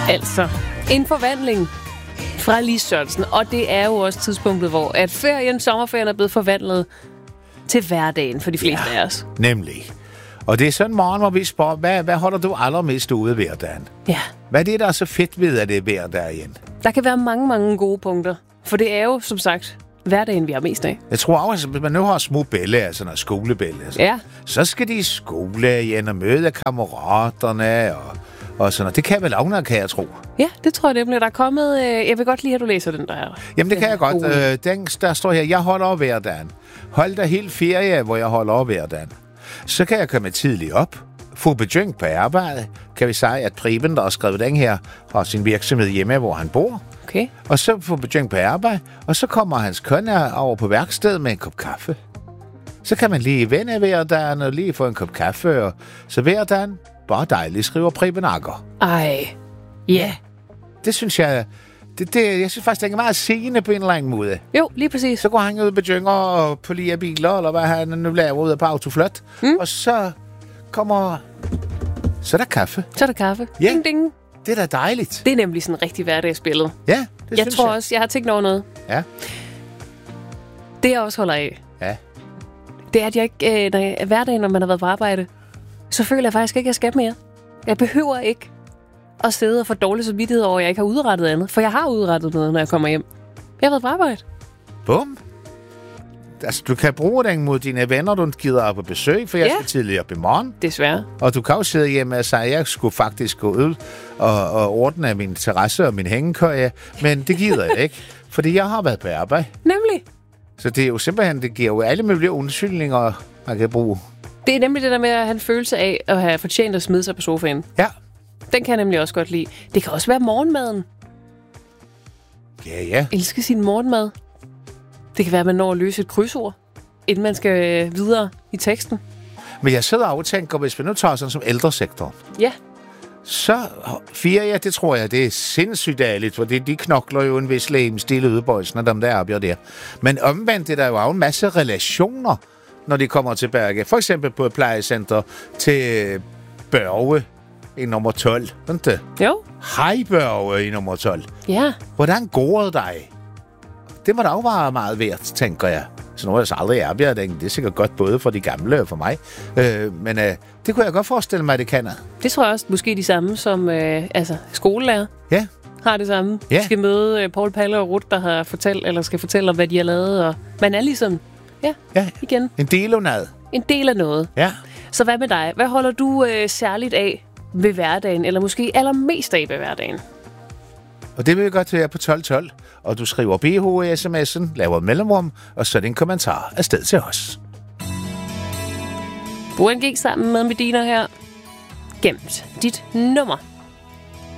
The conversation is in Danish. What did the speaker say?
Altså, en forvandling fra Lis Sørensen. Og det er jo også tidspunktet, hvor at sommerferien er blevet forvandlet til hverdagen for de fleste af os. Nemlig. Og det er sådan en morgen, hvor vi spørger, hvad holder du allermest ude hver dagen? Ja. Hvad er det, der er så fedt ved, at det er hver dag igen? Der kan være mange, mange gode punkter. For det er jo, som sagt, hverdagen, vi har mest af. Jeg tror også, at hvis man nu har små bælle, altså noget skolebælle, så skal de i skole igen og møde kammeraterne og sådan noget. Det kan vel også, kan jeg tro. Ja, det tror jeg nemlig. Der er kommet... jeg vil godt lide, at du læser den der. Jamen, det kan jeg godt. Der står her, jeg holder over hver dagen. Hold da helt ferie, hvor jeg holder over hver dagen. Så kan jeg komme tidligt op, få bedjøng på arbejde. Kan vi sige, at Preben, der har skrevet den her, har sin virksomhed hjemme, hvor han bor. Okay. Og så få bedjøng på arbejde, og så kommer hans kone over på værkstedet med en kop kaffe. Så kan man lige vende hver dagen og lige få en kop kaffe, og så hver dagen bare dejligt, skriver Preben Akker. Ej, ja. Yeah. Det synes jeg... jeg synes faktisk, det er meget sigende på en eller anden måde. Jo, lige præcis. Så går han ud på bedjønger og polier biler, eller hvad han nu laver ud af på Autoflot. Og så kommer... Så er der kaffe. Så er der kaffe. Ja. Ding, ding. Det er da dejligt. Det er nemlig sådan en rigtig hverdagsbillede. Ja, det jeg tror også, jeg har tænkt over noget. Ja. Det jeg også holder af, ja. Det er, at jeg ikke, hverdagen, når man har været på arbejde, så føler jeg faktisk ikke, at jeg skal mere. Jeg behøver ikke at sidde og få dårlig samvittighed over, at jeg ikke har udrettet andet. For jeg har udrettet noget, når jeg kommer hjem. Jeg har været på arbejde. Bum. Altså, du kan bruge den mod dine venner, du gider på besøg, for jeg skal tidligere op i morgen. Desværre. Og du kan også sidde hjemme og sige, at jeg skulle faktisk gå ud og ordne min terrasse og min hængekøje, men det gider jeg ikke, fordi jeg har været på arbejde. Nemlig. Så det er jo simpelthen, det giver jo alle mulige undskyldninger, man kan bruge. Det er nemlig det der med at have en følelse af at have fortjent at smide sig på sofaen. Ja. Den kan jeg nemlig også godt lide. Det kan også være morgenmaden. Ja. Elsker sin morgenmad. Det kan være, at man når at løse et krydsord, inden man skal videre i teksten. Men jeg sidder og tænker, hvis vi nu tager sådan som ældresektoren. Ja. Så ferie, det tror jeg, det er sindssygt ærligt, for de knokler jo en vis lægemstil ude på og dem der oppe og der. Men omvendt er der jo en masse relationer, når de kommer tilbage. For eksempel på et plejecenter til Børge i nummer 12. Ikke? Jo. Hej Børge i nummer 12. Ja. Hvordan går det dig? Det må da også være meget værd, tænker jeg. Så nu er jeg så aldrig arbejdet. Det er sikkert godt både for de gamle og for mig. Men det kunne jeg godt forestille mig, at det kan. Det tror jeg også måske de samme som skolelærer. Ja. Har det samme. Ja. De skal møde Paul, Palle og Ruth, der har skal fortælle om, hvad de har lavet. Og man er ligesom, igen. En del af noget. En del af noget. Ja. Så hvad med dig? Hvad holder du særligt af ved hverdagen, eller måske allermest af ved hverdagen? Og det vil jeg godt være på 1212. Og du skriver BH i sms'en, laver et mellemrum, og så en kommentar afsted til os. BUNG sammen med Medina her. Gemt dit nummer.